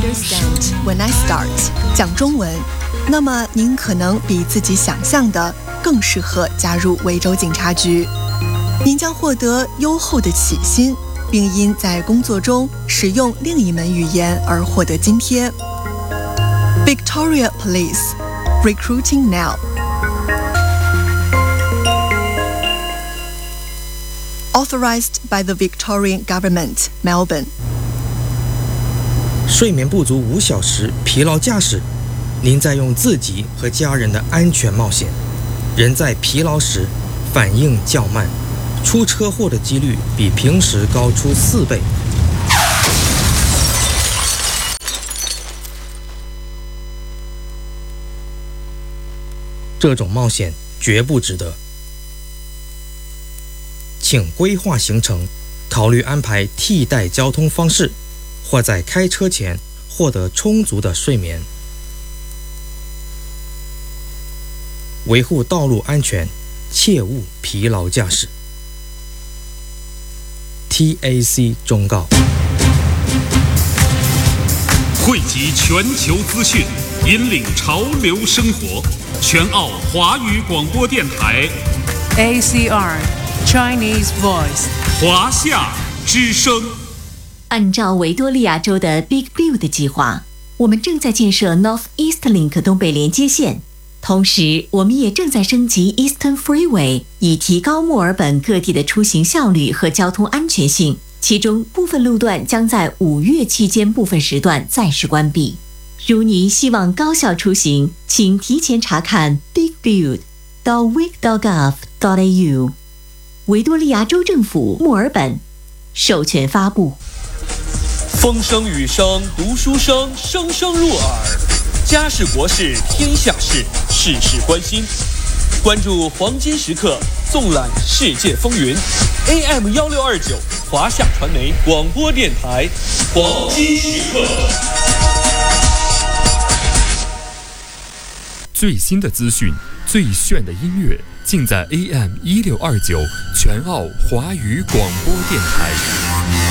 understand when I start 讲中文，那么您可能比自己想象的更适合加入维州警察局。您将获得优厚的起薪，并因在工作中使用另一门语言而获得津贴。Victoria Police Recruiting now. Authorized by the Victorian Government, Melbourne. 睡眠不足5小时，疲劳驾驶，您在用自己和家人的安全冒险。人在疲劳时反应较慢，出车祸的几率比平时高出4倍。这种冒险绝不值得。请规划行程，考虑安排替代交通方式，或在开车前获得充足的睡眠。维护道路安全，切勿疲劳驾驶。TAC 忠告。 汇集全球资讯，引领潮流生活。全澳华语广播电台 ACR Chinese Voice 华夏之声。 按照维多利亚州的 Big Build 计划，我们正在建设 North East Link 东北连接线，同时我们也正在升级 Eastern Freeway， 以提高墨尔本各地的出行效率和交通安全性。其中部分路段将在5月期间部分时段暂时关闭。如您希望高效出行，请提前查看 Big Build 到 vic.gov.au。 维多利亚州政府墨尔本授权发布。 风声雨声读书声，声声入耳。家事国事天下事，事事关心。关注黄金时刻，纵览世界风云。AM1629华夏传媒广播电台，黄金时刻。 最新的资讯，最炫的音乐，尽在AM1629全澳华语广播电台。